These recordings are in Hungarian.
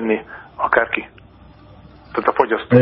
tenni akárki? Tehát a fogyasztó.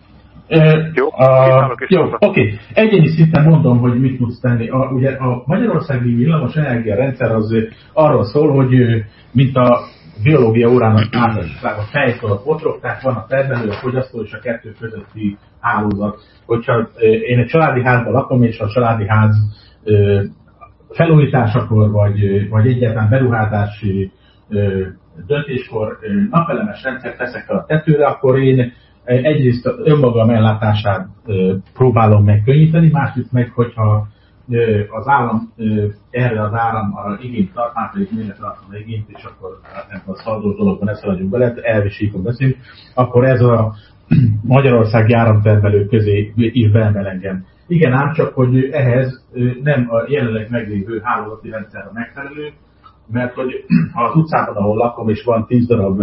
Jó, oké. Egyéni szinten mondom, hogy mit tudsz tenni. Ugye a magyarországi villamos energiarendszer az arról szól, hogy mint a biológia órának általánosságban a fejtől a potrok, van a termelő, a fogyasztó és a kettő közötti hálózat. Hogyha én egy családi házban lakom, és a családi ház felújításakor, vagy egyáltalán beruházási döntéskor napelemes rendszert teszek fel a tetőre, akkor én egyrészt önmagam ellátását próbálom megkönnyíteni, másrészt meg, hogyha az állam erre az áramra igényt tart, másrészt mire tartom igényt, és akkor ebben a szaldós dologban ne szaladjunk bele, elvisíkon beszélünk, akkor ez a magyarországi áramtermelő közé is beemel engem. Igen, ám csak, hogy ehhez nem a jelenleg meglévő hálózati rendszerre megfelelő, mert hogy ha az utcában, ahol lakom, és van 10 darab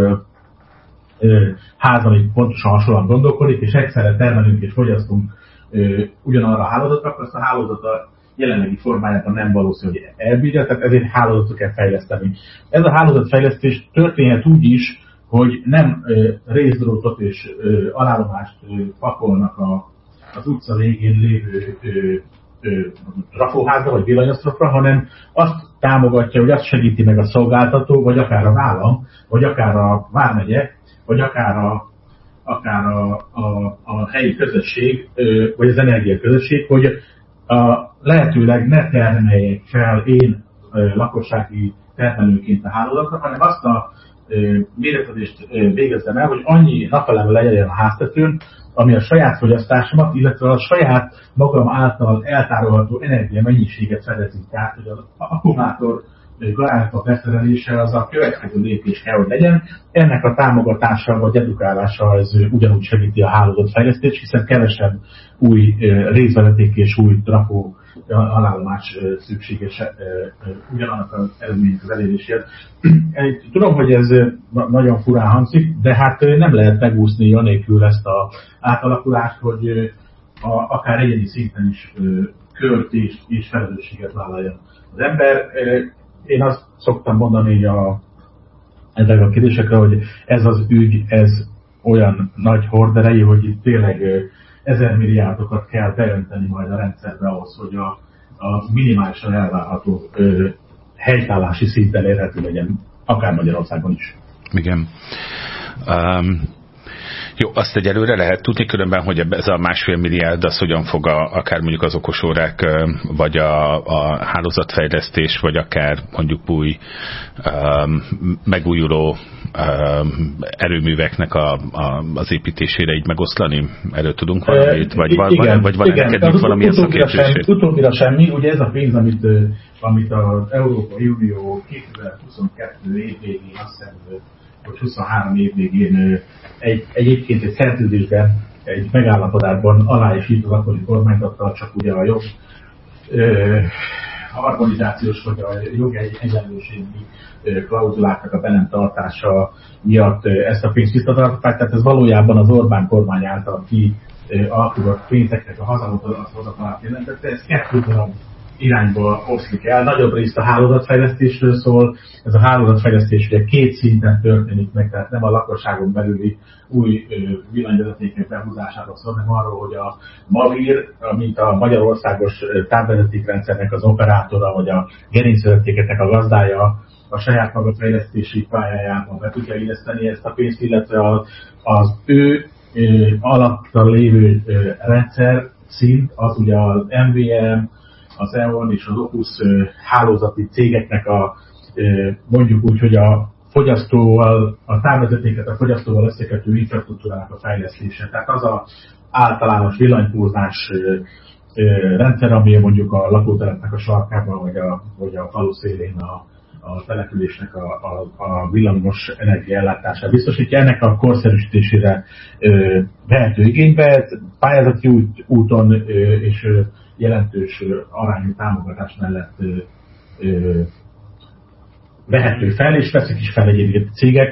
ház, ami pontosan hasonlóan gondolkodik, és egyszerre termelünk és fogyasztunk ugyanarra a hálózatra, akkor azt a hálózat a jelenlegi formájában nem valószínű, hogy elbírja, tehát ezért hálózatot kell fejleszteni. Ez a hálózatfejlesztés történhet úgy is, hogy nem részdrótot és alállomást pakolnak az utca végén lévő trafóházra vagy villanyoszlopra, hanem azt támogatja, hogy azt segíti meg a szolgáltató, vagy akár az állam, vagy akár a vármegye, vagy akár a helyi közösség, vagy az energiaközösség, hogy lehetőleg ne termeljek fel én lakossági termelőként a hálózatra, hanem azt a méretezést végezzem el, hogy annyi napelem legyen a háztetőn, ami a saját fogyasztásomat, illetve a saját magam által eltárolható energia mennyiséget fedezi. Tehát, hogy az akkumulátor garázsba beszerelése az a következő lépés kell, hogy legyen. Ennek a támogatása vagy edukálása ez ugyanúgy segíti a hálózatfejlesztést, hiszen kevesebb új részvezeték és új trafó alállomás szükséges ugyanannak az eredménynek az eléréséhez. Tudom, hogy ez nagyon furán hangzik, de hát nem lehet megúszni anélkül ezt az átalakulást, hogy akár egyéni szinten is kört és felelősséget vállaljon az ember. Én azt szoktam mondani ezek a kérdésekre, hogy ez az ügy, ez olyan nagy horderejű, hogy itt tényleg 1000 milliárdokat kell beönteni majd a rendszerbe ahhoz, hogy a minimálisan elvárható helytállási szint elérhető legyen, akár Magyarországon is. Igen. Jó, azt egyelőre lehet tudni, különben, hogy ez a 1,5 milliárd, az hogyan fog akár mondjuk az okosórák, vagy a hálózatfejlesztés, vagy akár mondjuk új megújuló erőműveknek az építésére így megoszlani? Erről tudunk valamit? Vagy van neked valamilyen szakértését? Utóbbira semmi. Ugye ez a pénz, amit az Európai Unió 2022 év végén, azt hiszem, hogy 23 év végén egyébként egy szerződésben, egy megállapodásban alá is írt az akkori kormányzattal, csak ugye a jog harmonizációs vagy a jogegyenlőségi klauzuláknak a be nem tartása miatt ezt a pénzt visszatartották, tehát ez valójában az Orbán kormány által alkudott pénzeknek a hazahozatalát jelentette, ez 2 darab irányból oszlik el. Nagyobb részt a hálózatfejlesztésről szól. Ez a hálózatfejlesztés ugye 2 szinten történik meg, tehát nem a lakosságon belüli új villanyvezetékek behúzásáról szól, hanem arról, hogy a MAVIR, mint a magyarországos távvezetékrendszernek az operátora, vagy a gerincvezetékeknek a gazdája a saját maga fejlesztési pályájában be tudja illeszteni ezt a pénzt, illetve az ő alatta lévő rendszer szint, az ugye az MVM, az EON és az Opus hálózati cégeknek mondjuk úgy, hogy a fogyasztóval, a távvezetéket a fogyasztóval összekötő infrastruktúrának a fejlesztése. Tehát az az általános villanypóznás rendszer, ami mondjuk a lakótelepnek a sarkában, vagy a falu szélén a településnek a villamos energiaellátását biztosítja. Ennek a korszerűsítésére vehető igénybe, pályázati úton és jelentős arányú támogatás mellett vehető fel, és veszik is fel egyébként cégek.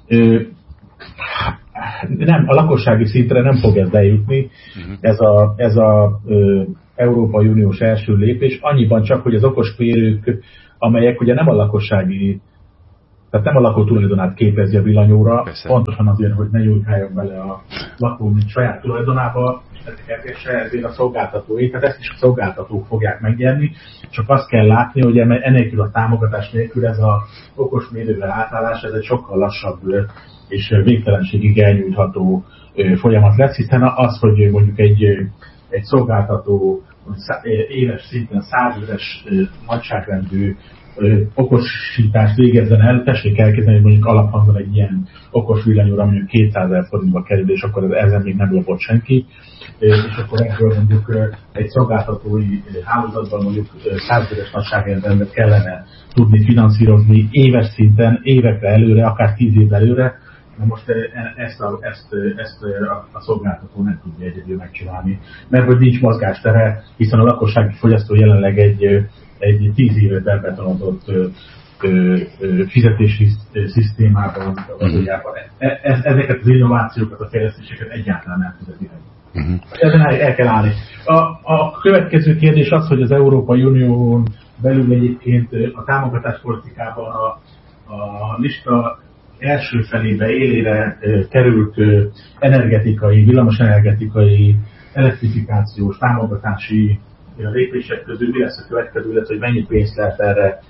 Nem, a lakossági szintre nem fog ez bejutni, ez a Európai Uniós első lépés, annyiban csak, hogy az okos mérők, amelyek ugye nem a lakossági Tehát nem a lakó tulajdonát képezi a villanyóra, persze. pontosan azért, hogy ne nyújkáljon bele a lakó saját tulajdonába, ezért a szolgáltatói, tehát ezt is a szolgáltatók fogják megnyerni, csak azt kell látni, hogy enélkül a támogatás nélkül ez a okos mérővel átállás, ez egy sokkal lassabb és végtelenségig elnyújtható folyamat lesz, hiszen az, hogy mondjuk egy szolgáltató éves szinten 100 000-es nagyságrendű okosítást végezzen el, tessék elkezdeni, hogy mondjuk alaphangon egy ilyen okos villanyóra mondjuk 200 000 forintba kerül, és akkor ezen még nem lopott senki, és akkor ebből mondjuk egy szolgáltatói hálózatban mondjuk 100 000-es nagyságrendben kellene tudni finanszírozni éves szinten, évekre előre, akár 10 év előre. Na most ezt a szolgáltató nem tudja egyedül megcsinálni, mert hogy nincs mozgástere, hiszen a lakossági fogyasztó jelenleg egy 10 éve bebetonodott fizetési szisztémában valójában. Ezeket az innovációkat, a fejlesztéseket egyáltalán nem fizeti meg. Ezen el kell állni. A következő kérdés az, hogy az Európai Unión belül egyébként a támogatáspolitikában a lista első felébe élére került energetikai, villamosenergetikai, elektrifikációs, támogatási lépések közül mi lesz a következő, illetve hogy mennyi pénzt lehet erre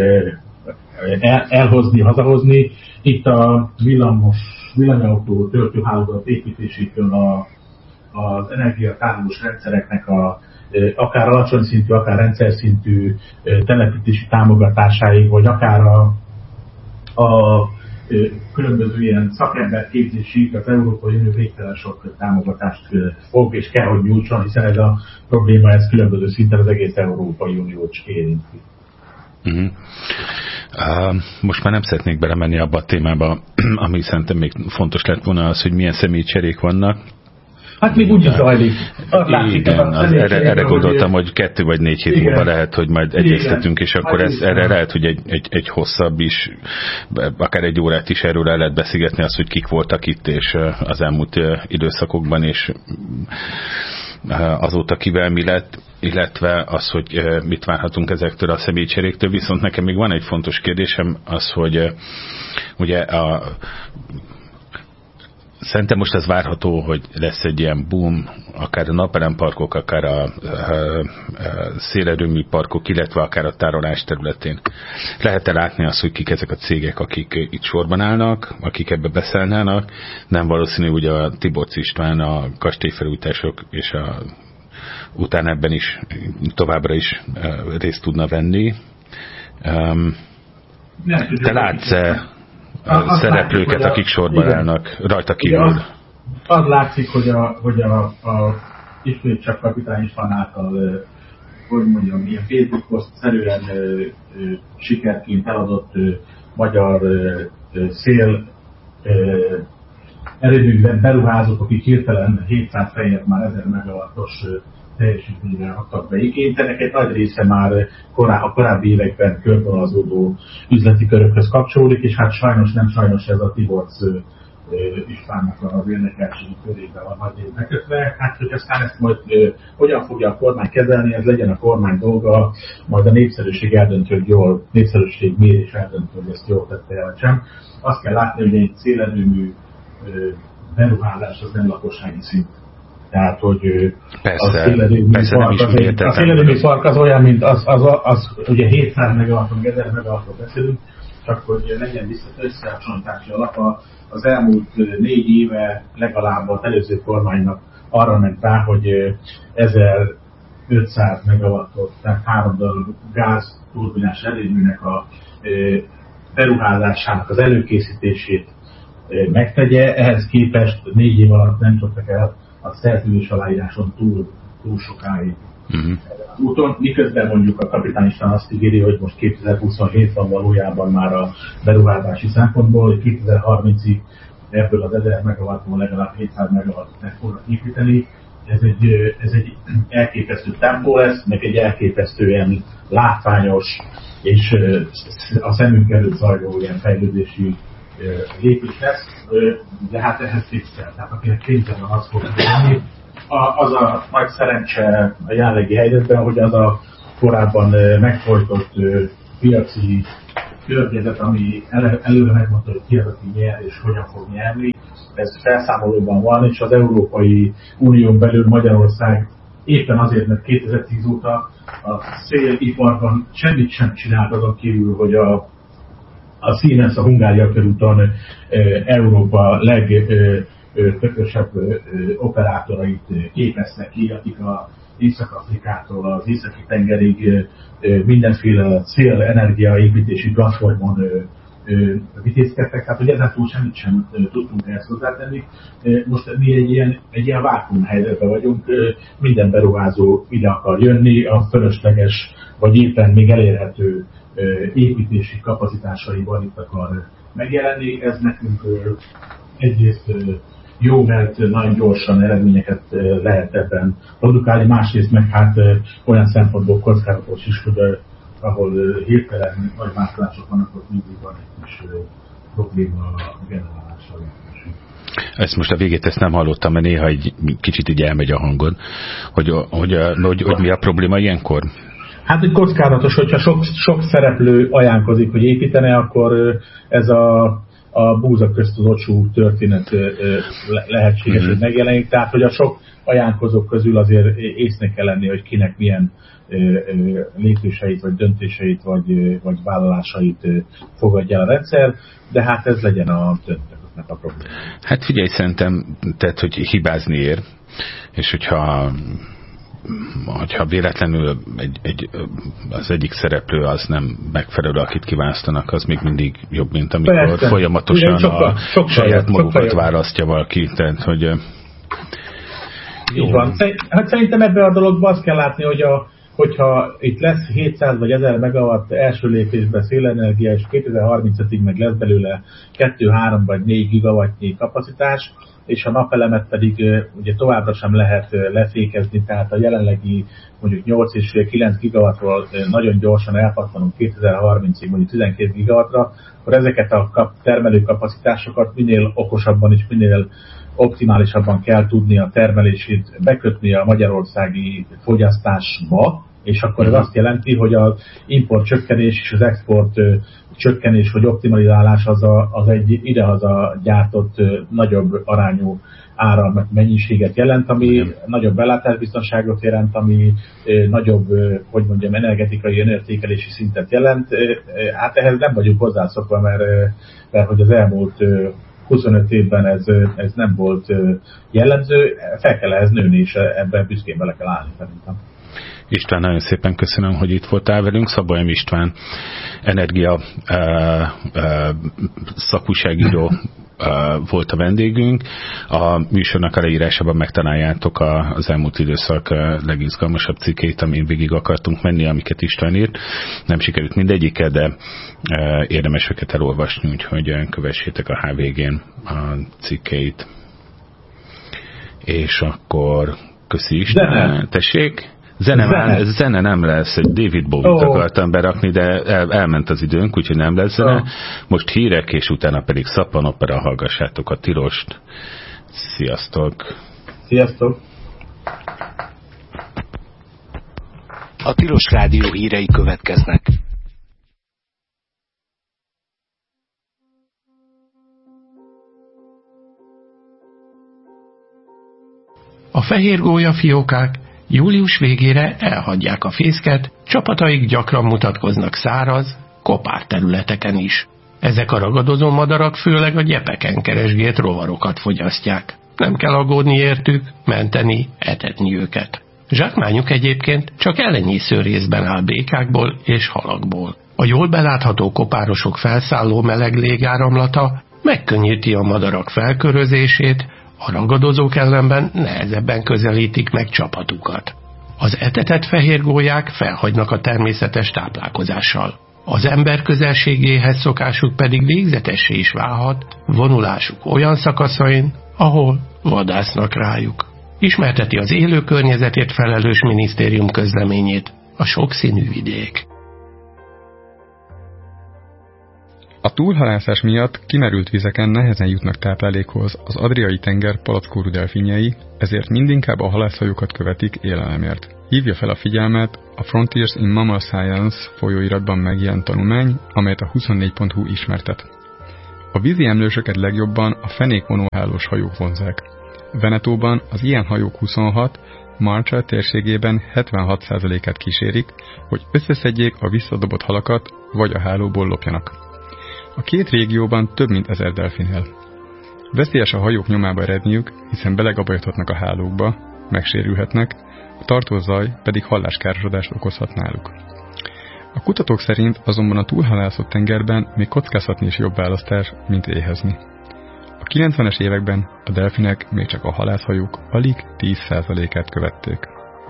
elhozni, hazahozni. Itt a villanyautó töltőhálózat építésétől az energiatárolós rendszereknek akár alacsony szintű, akár rendszer szintű telepítési támogatásáig, vagy akár a különböző ilyen szakemberképzésig az Európai Unió végtelen sok támogatást fog és kell, hogy nyújtson, hiszen ez a probléma ez különböző szinten az egész Európai Uniót érinti. Most már nem szeretnék belemenni abba a témába, ami szerintem még fontos lett volna az, hogy milyen személycserék vannak. Hát még úgy zajlik. Igen, erre gondoltam, hogy 2 vagy 4 hét múlva lehet, hogy majd egyeztetünk, és akkor erre lehet, hogy egy hosszabb is, akár 1 órát is erről el lehet beszélgetni, az, hogy kik voltak itt, és az elmúlt időszakokban, és azóta kivel mi lett, illetve az, hogy mit várhatunk ezektől a személycseréktől. Viszont nekem még van egy fontos kérdésem, az, hogy ugye szerintem most az várható, hogy lesz egy ilyen boom, akár a napelemparkok, akár a szélerőmű parkok, illetve akár a tárolás területén. Lehet-e látni azt, hogy kik ezek a cégek, akik itt sorban állnak, akik ebbe beszállnának? Nem valószínű, hogy a Tiborcs István a kastélyfelújítások és után ebben is továbbra is részt tudna venni. Te látsz-e szereplőket, akik sorban állnak rajta kívül? Az látszik, hogy ismét csak Kapitány István által, hogy mondjam, ilyen Facebook poszt-szerűen sikerként eladott magyar szél erőműben beruházók, akik hirtelen 700 fejért már 1000 megawattos teljesítményre adtak be igényt. Ennek egy nagy része már a korábbi években körvonalazódó üzleti körökhöz kapcsolódik, és hát sajnos ez a Tiborcs Istvánnak az érdekeltségi körében van nagy év bekötve. Hát, hogy aztán ezt majd hogyan fogja a kormány kezelni, ez legyen a kormány dolga, majd a népszerűség eldöntő, hogy jól, népszerűségmérés eldöntő, hogy ezt jól tette el sem. Azt kell látni, hogy egy szélerőmű beruházás az nem lakossági szint. Tehát, hogy a szélerőmű park az olyan, mint az ugye 700 megawatton, 1000 megawatton beszélünk, csak hogy legyen összehasonlítási alap. Az elmúlt 4 éve legalább az előző kormánynak arra ment rá, hogy 1500 megawattot, tehát 3 darab gázturbinás erőműnek a beruházásának az előkészítését megtegye. Ehhez képest 4 év alatt nem tudtak el a szerződés aláíráson túl sokáig. Úton, miközben mondjuk a Kapitány István azt ígéri, hogy most 2027 van valójában már a beruházási szempontból, hogy 2030-ig ebből az 1000 megawattból legalább 700 megawattot meg fognak építeni. Ez egy elképesztő tempó lesz, meg egy elképesztően látványos és a szemünk előtt zajló ilyen fejlődési lépés lesz, de hát ehhez pénzzel, tehát akinek pénzzel van, az fog tudni. Az a nagy szerencse a jelenlegi helyzetben, hogy az a korábban megfojtott piaci környezet, ami előre megmondta, hogy ki az, aki nyer és hogyan fog nyerni. Ez felszámolóban van, és az Európai Unión belül Magyarország éppen azért, mert 2010 óta a széliparban semmit sem csinált azon kívül, hogy a Siemens a Hungária körúton Európa legtökösebb operátorait képezte ki, akik az Észak-Afrikától az északi tengerig mindenféle szélenergia építési platformon vitézkedtek, tehát hogy ezen túl semmit sem tudtunk ehhez hozzátenni. Most mi egy ilyen vákuum helyzetben vagyunk, minden beruházó ide akar jönni, a fölösleges vagy éppen még elérhető építési kapacitásaival itt akar megjelenni. Ez nekünk egyrészt jó, mert nagyon gyorsan eredményeket lehet ebben produkálni, másrészt meg hát olyan szempontból kockázatos is, hogy ahol hirtelen nagy másolások vannak, ott mindig van egy kis probléma a generálással. Ezt most a végét ezt nem hallottam, mert néha egy kicsit így elmegy a hangod, hogy mi a probléma ilyenkor? Hát egy kockázatos, hogyha sok szereplő ajánlkozik, hogy építene, akkor ez a búza közt az ocsú történet lehetséges, hogy megjelenik. Tehát, hogy a sok ajánlkozók közül azért észnek kell lenni, hogy kinek milyen lépéseit, vagy döntéseit, vagy vállalásait fogadja a rendszer, de hát ez legyen a döntetőknek a probléma. Hát figyelj, szerintem, tehát, hogy hibázni ér, és hogyha véletlenül az egyik szereplő az nem megfelelő, akit kiválasztanak, az még mindig jobb, mint amikor persze, folyamatosan a saját magukat választja valaki. Tehát, hogy így van. Hát szerintem ebben a dologban azt kell látni, hogyha itt lesz 700 vagy 1000 megawatt első lépésben szélenergia, és 2035-ig meg lesz belőle 2, 3 vagy 4 gigawattnyi kapacitás, és a napelemet pedig ugye továbbra sem lehet lefékezni, tehát a jelenlegi mondjuk 8,5-9 gigawattról nagyon gyorsan elpattanunk 2030-ig mondjuk 12 gigawattra, akkor ezeket a termelőkapacitásokat minél okosabban és minél optimálisabban kell tudni a termelését bekötni a magyarországi fogyasztásba, és akkor ez azt jelenti, hogy az import csökkenés és az export csökkenés vagy optimalizálás az egy idehaza gyártott nagyobb arányú áram mennyiséget jelent, ami nagyobb bellátásbiztonságot jelent, ami nagyobb, hogy mondjam, energetikai önértékelési szintet jelent. Hát ehhez nem vagyunk hozzászokva, mert hogy az elmúlt 25 évben ez nem volt jellemző, fel kell ehhez nőni, és ebben büszkén bele kell állni szerintem. István, nagyon szépen köszönöm, hogy itt voltál velünk. Szabó M. István energia szakújságíró volt a vendégünk. A műsornak a leírásában megtaláljátok az elmúlt időszak legizgalmasabb cikkeit, amin végig akartunk menni, amiket István írt. Nem sikerült mindegyikkel, de érdemes őket elolvasni, úgyhogy kövessétek a HVG-n a cikkeit. És akkor köszi István. Tessék? Zene nem lesz, egy David Bowie-t akartam berakni, de elment az időnk, úgyhogy nem lesz zene. Most hírek, és utána pedig szappanopera, hallgassátok a Tilost. Sziasztok! Sziasztok! A Tilos Rádió hírei következnek. A fehérgólya fiókák július végére elhagyják a fészket, csapataik gyakran mutatkoznak száraz, kopár területeken is. Ezek a ragadozó madarak főleg a gyepeken keresgélt rovarokat fogyasztják. Nem kell aggódni értük, menteni, etetni őket. Zsákmányuk egyébként csak elenyésző részben áll békákból és halakból. A jól belátható kopárosok felszálló meleg légáramlata megkönnyíti a madarak felkörözését, a ragadozók ellenben nehezebben közelítik meg csapatukat. Az etetett fehérgólyák felhagynak a természetes táplálkozással. Az ember közelségéhez szokásuk pedig végzetessé is válhat vonulásuk olyan szakaszain, ahol vadásznak rájuk. Ismerteti az élő környezetért felelős minisztérium közleményét a sokszínű vidék. A túlhalászás miatt kimerült vizeken nehezen jutnak táplálékhoz az Adriai-tenger palackórú delfinjei, ezért mindinkább a halászhajókat követik élelemért. Hívja fel a figyelmet a Frontiers in Mammal Science folyóiratban megjelent tanulmány, amelyet a 24.hu ismertet. A vízi emlősöket legjobban a fenékvonóhálós hajók vonzzák. Venetóban az ilyen hajók 26, Marshall térségében 76%-át kísérik, hogy összeszedjék a visszadobott halakat, vagy a hálóból lopjanak. A két régióban több mint 1000 delfin él. Veszélyes a hajók nyomába eredniük, hiszen belegabajodhatnak a hálókba, megsérülhetnek, a tartózaj pedig halláskárosodást okozhat náluk. A kutatók szerint azonban a túlhalászott tengerben még kockázhatni is jobb választás, mint éhezni. A 90-es években a delfinek még csak a halászhajók alig 10%-át követték.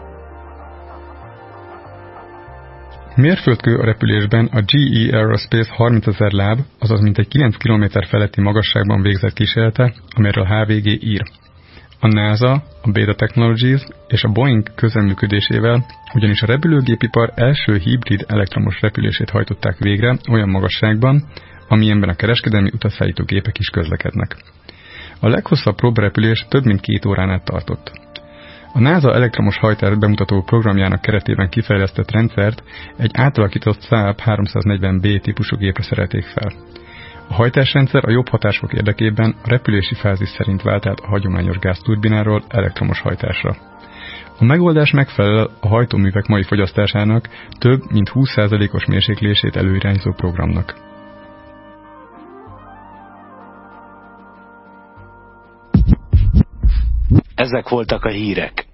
Mérföldkő a repülésben a GE Aerospace 30 000 láb, azaz mintegy 9 km feletti magasságban végzett kísérlete, amelyről a HVG ír. A NASA, a Beta Technologies és a Boeing közreműködésével ugyanis a repülőgépipar első hibrid elektromos repülését hajtották végre olyan magasságban, amilyenben a kereskedelmi utasszállító gépek is közlekednek. A leghosszabb próbarepülés több mint 2 órán át tartott. A NASA elektromos hajtást bemutató programjának keretében kifejlesztett rendszert egy átalakított Saab 340B típusú gépre szerelték fel. A hajtásrendszer a jobb hatások érdekében a repülési fázis szerint vált át a hagyományos gázturbináról elektromos hajtásra. A megoldás megfelel a hajtóművek mai fogyasztásának több mint 20%-os mérséklését előirányzó programnak. Ezek voltak a hírek.